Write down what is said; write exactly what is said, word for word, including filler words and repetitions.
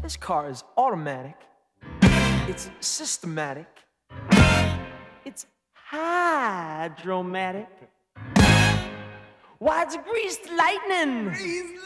This car is automatic. It's systematic. It's hydromatic. Why, it's greased lightning.